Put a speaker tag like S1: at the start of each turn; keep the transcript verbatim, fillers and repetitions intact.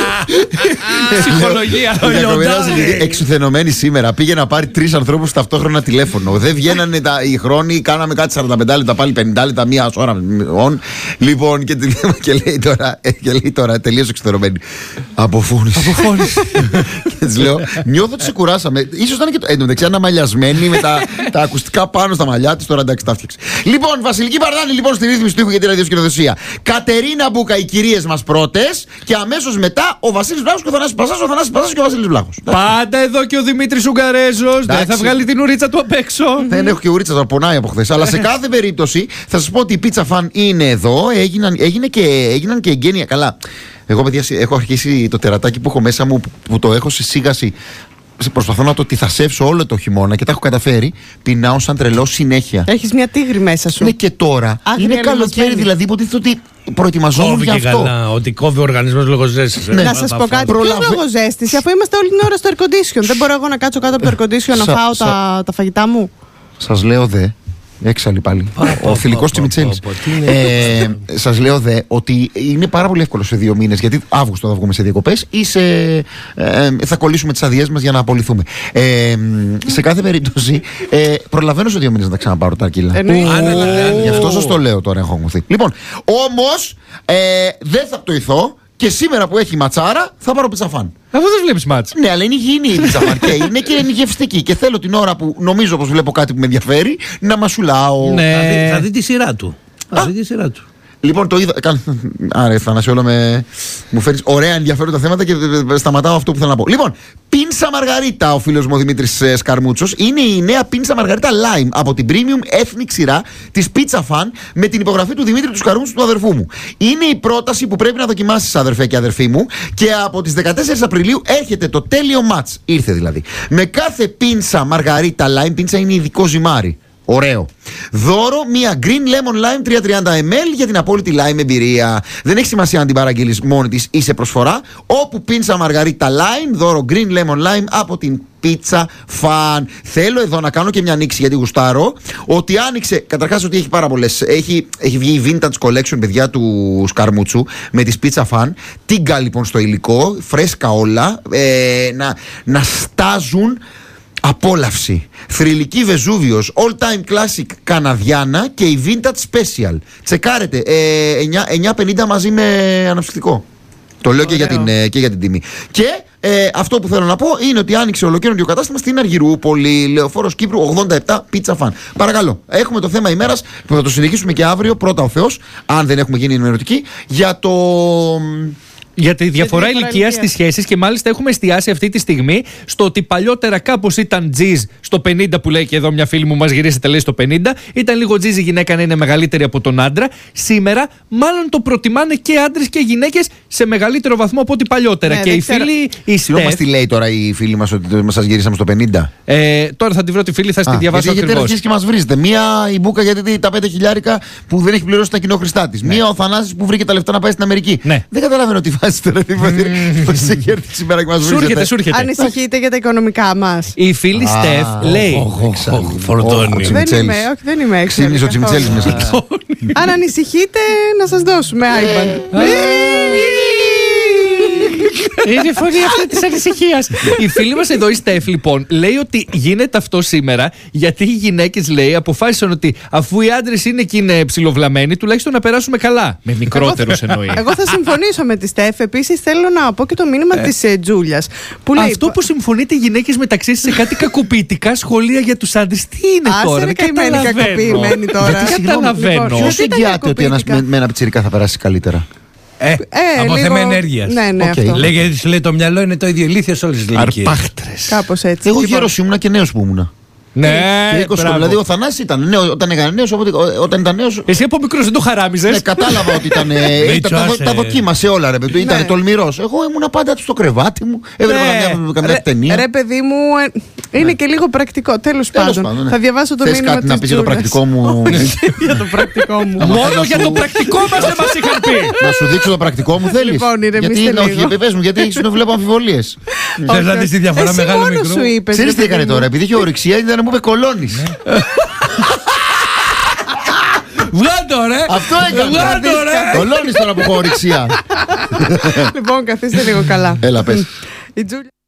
S1: Ψυχολογία.
S2: Εξουθενωμένη σήμερα. Πήγε να πάρει τρεις ανθρώπους ταυτόχρονα τηλέφωνο. Δεν βγαίνανε τα, οι χρόνοι. Κάναμε κάτι σαράντα πέντε λεπτά, πάλι πενήντα λεπτά, μία ώρα. Λοιπόν, και, και λέει τώρα, και λέει τώρα τελείως εξουθενωμένη. Αποφώνηση. Και της λέω, νιώθω ότι σε κουράσαμε. Ίσως ήταν και το. Εν τω μεταξύ, αναμαλιασμένη με τα, τα ακουστικά πάνω στα μαλλιά της. Τώρα εντάξει, τα φτιάξε. Λοιπόν, Βασιλική Παρδάνη, λοιπόν, στη ρύθμιση του ήχου για τη ραδιοσκηνοδοσία. Κατερίνα Μπούκα, οι κυρίες μας πρώτες. Και αμέσως μετά ο Βασίλης Βλάχος και ο Θανάσης Πασάς, ο Θανάσης Πασάς και ο Βασίλης Βλάχος.
S1: Πάντα εδώ και ο Δημήτρης Ουγγαρέζος. Δεν θα βγάλει την ουρίτσα του απ' έξω.
S2: Δεν έχω και ουρίτσα, θα πονάει από χθες. Αλλά σε κάθε περίπτωση θα σας πω ότι η Pizza Fan είναι εδώ. Έγιναν, έγινε και, έγιναν και εγγένεια. Καλά. Εγώ, παιδιά, έχω αρχίσει το τερατάκι που έχω μέσα μου, που το έχω σε σίγαση. Προσπαθώ να το τυθασεύσω όλο το χειμώνα και τα έχω καταφέρει. Πεινάω σαν τρελό συνέχεια.
S3: Έχεις μια τίγρη μέσα σου.
S2: Ναι, και τώρα.
S3: Άχι,
S2: είναι καλοκαίρι, δηλαδή υποτίθεται ότι προετοιμαζόμουν για αυτό.
S1: Καλά, ότι κόβει ο οργανισμός λόγω ζέστης.
S2: Ναι.
S3: Να σας πω κάτι. Προλαβε... Ποιος λόγω ζέστης, αφού είμαστε όλη την ώρα στο air condition. Δεν μπορώ εγώ να κάτσω κάτω από το air condition να
S2: Σα,
S3: φάω
S2: σα...
S3: Τα, τα φαγητά μου.
S2: Σας λέω δε. Έξαλλη πάλι. Ο θηλυκός Τσιμιτσέλης. Σας λέω δε ότι είναι πάρα πολύ εύκολο σε δύο μήνες, γιατί Αύγουστο θα βγούμε σε διακοπές ή σε, ε, θα κολλήσουμε τις αδειές μας για να απολυθούμε. Ε, σε κάθε περίπτωση, ε, προλαβαίνω σε δύο μήνες να τα ξαναπάρω τα αρκύλα. Γι' αυτό σας το λέω τώρα, έχω αγχωθεί. Λοιπόν, όμως ε, δεν θα πτωηθώ. Και σήμερα που έχει ματσάρα θα πάρω Pizza Fan.
S1: Αυτό δεν βλέπεις μάτς.
S2: Ναι, αλλά είναι υγιεινή η Pizza Fan και είναι και είναι γευστική. Και θέλω την ώρα που νομίζω πως βλέπω κάτι που με ενδιαφέρει να μασουλάω.
S1: Ναι.
S4: Θα δει, θα δει τη σειρά του. Θα δει τη σειρά του.
S2: Λοιπόν, το είδα. Άρα, Θανάση, όλο με. Μου φέρνεις ωραία ενδιαφέροντα θέματα και σταματάω αυτό που θέλω να πω. Λοιπόν, πίνσα μαργαρίτα, ο φίλος μου ο Δημήτρης Σκαρμούτσος, είναι η νέα πίνσα μαργαρίτα Lime από την Premium Ethnic σειρά της Pizza Fan με την υπογραφή του Δημήτρη του Σκαρμούτσου, του αδερφού μου. Είναι η πρόταση που πρέπει να δοκιμάσεις, αδερφέ και αδερφή μου, και από τις δεκατέσσερις Απριλίου έρχεται το τέλειο match. Ήρθε δηλαδή. Με κάθε πίνσα μαργαρίτα Lime, πίνσα είναι ειδικό ζυμάρι. Ωραίο. Δώρο μία Green Lemon Lime τριακόσια τριάντα μιλιλίτρα για την απόλυτη lime εμπειρία. Δεν έχει σημασία αν την παραγγείλεις μόνη της ή σε προσφορά. Όπου πίνσα μαργαρίτα Lime, δώρο Green Lemon Lime από την Pizza Fan. Θέλω εδώ να κάνω και μια ανοίξη γιατί γουστάρω. Ότι άνοιξε, καταρχάς ότι έχει πάρα πολλές. Έχει, έχει βγει η Vintage Collection, παιδιά, του Σκαρμούτσου με τις Pizza Fan. Τίγκα λοιπόν στο υλικό, φρέσκα όλα. Ε, να, να στάζουν. Απόλαυση. Θρυλική Βεζούβιος, All Time Classic Καναδιάνα και η Vintage Special. Τσεκάρετε. Ε, εννιά πενήντα μαζί με αναψυκτικό. Το λέω και για, την, ε, και για την τιμή. Και ε, αυτό που θέλω να πω είναι ότι άνοιξε ολοκαίρινο κατάστημα στην Αργυρούπολη, Λεωφόρος Κύπρου ογδόντα επτά, Pizza Fan. Παρακαλώ. Έχουμε το θέμα ημέρας που θα το συνεχίσουμε και αύριο, πρώτα ο Θεός, αν δεν έχουμε γίνει ενημερωτικοί, για το.
S1: Για τη διαφορά ηλικίας στις σχέσεις, και μάλιστα έχουμε εστιάσει αυτή τη στιγμή στο ότι παλιότερα κάπως ήταν τζιζ στο πενήντα, που λέει και εδώ μια φίλη μου, μας γυρίσετε λέει στο πενήντα. Ήταν λίγο τζιζ η γυναίκα να είναι μεγαλύτερη από τον άντρα. Σήμερα, μάλλον το προτιμάνε και άντρες και γυναίκες σε μεγαλύτερο βαθμό από ό,τι παλιότερα. Ναι, και οι φίλοι. Η
S2: Στεφ... μας τη λέει τώρα η φίλη μας ότι μας γυρίσαμε στο πενήντα.
S1: Ε, τώρα θα τη βρω τη φίλη, θα τη διαβάσω ακριβώς.
S2: Γιατί αρχίζει και μας βρίζετε. Μία η Μπούκα γιατί τα πέντε χιλιάρικα που δεν έχει πληρώσει τα κοινόχρηστά της. Ναι. Μία ο Θανάσης που βρήκε τα λεφτά να πάει στην Αμερική. Ναι. Δεν καταλαβαίνω τι βάζει τώρα. Πώς σε κέρδη σήμερα και μας βρίζετε.
S3: Ανησυχείτε για τα οικονομικά μας.
S1: Η φίλη Στεφ λέει.
S4: Φορτώνει.
S3: Δεν είμαι έξω.
S2: Ξύνεις ο Τσιμιτσέλης μέσα.
S3: Αν ανησυχείτε, να σας δώσουμε άιπαντ.
S1: Είναι φωνή αυτή της ανησυχίας. Η φίλη μας εδώ η Στεφ λοιπόν λέει ότι γίνεται αυτό σήμερα γιατί οι γυναίκες, λέει, αποφάσισαν ότι αφού οι άντρες είναι και είναι ψιλοβλαμμένοι, τουλάχιστον να περάσουμε καλά. Με μικρότερους εννοεί.
S3: Εγώ θα συμφωνήσω με τη Στεφ. Επίσης θέλω να πω και το μήνυμα ε. της ε, Τζούλιας. Που λέει,
S1: αυτό που συμφωνείτε οι γυναίκες μεταξύ σας σε κάτι κακοποιητικά σχολεία για τους άντρες, τι είναι
S3: Άσε
S1: τώρα?
S3: Δεν καταλαβαίνω.
S1: τώρα. Δεν καταλαβαίνω.
S2: Ποιος εγγυάται ότι ένας με, με ένα πιτσιρικά θα περάσει καλύτερα?
S4: Ε, ε, από λίγο... θέμα ενέργειας.
S3: Ναι, ναι,
S2: okay.
S4: Λέει γιατί σου λέει το μυαλό είναι το ίδιο ηλίθιο σε όλες τις ηλικίες.
S2: Αρπάχτρες.
S3: Κάπως έτσι.
S2: Εγώ γέρος ήμουνα και νέος που ήμουνα.
S1: Ναι,
S2: είκοσι, δηλαδή ο Θανάσης ήταν νέος, όταν έκανε νέος, όταν ήταν νέος.
S1: Εσύ από μικρός δεν το χαράμιζες.
S2: Ναι, κατάλαβα ότι ήταν. τα, τα δοκίμασε όλα, ρε παιδί. Ήταν τολμηρός. Εγώ ήμουνα πάντα στο κρεβάτι μου. Έβλεπα καμιά ταινία.
S3: Ρε παιδί μου, είναι και λίγο πρακτικό. Τέλος πάντων. Θα διαβάσω το μήνυμα της Τζούλας.
S2: Θες κάτι να πεις για το πρακτικό μου?
S3: Για το πρακτικό μου.
S1: Μόνο για το πρακτικό μας δεν μας είχαν πει.
S2: Να σου δείξω το πρακτικό μου, θέλεις?
S3: Λοιπόν, ηρεμήστε λίγο.
S2: Όχι, πες μου, γιατί βλέπω αμφιβολίες.
S4: Θες να δεις τη διαφορά μεγάλο μικρό?
S2: Ξέρεις τι έκανε τώρα? Επειδή είχε ορυξία, ήταν να μου είπε κολώνεις.
S4: Βγάλ' το ρε!
S2: Αυτό έκανε! Κολώνεις τώρα που έχω ορυξία.
S3: Λοιπόν, καθίστε λίγο καλά.
S2: Έλα, πες.
S3: Η Τζούλια